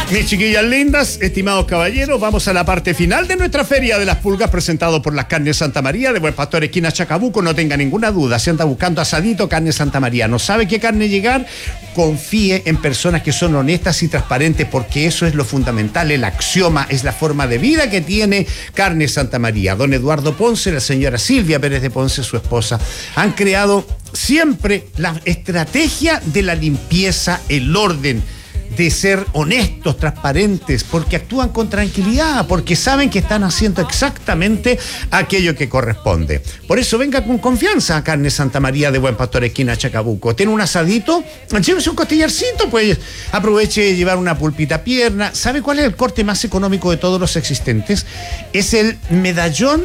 Mis chiquillas lindas, estimados caballeros, vamos a la parte final de nuestra Feria de las Pulgas, presentado por las Carnes Santa María de Buen Pastor, esquina Chacabuco. No tenga ninguna duda, si anda buscando asadito, Carne Santa María, no sabe qué carne llegar, confíe en personas que son honestas y transparentes, porque eso es lo fundamental, el axioma, es la forma de vida que tiene Carne Santa María. Don Eduardo Ponce, la señora Silvia Pérez de Ponce, su esposa, han creado siempre la estrategia de la limpieza, el orden, de ser honestos, transparentes, porque actúan con tranquilidad, porque saben que están haciendo exactamente aquello que corresponde. Por eso venga con confianza a Carne Santa María de Buen Pastor, esquina Chacabuco. ¿Tiene un asadito? Llévese un costillarcito, pues aproveche de llevar una pulpita pierna. ¿Sabe cuál es el corte más económico de todos los existentes? Es el medallón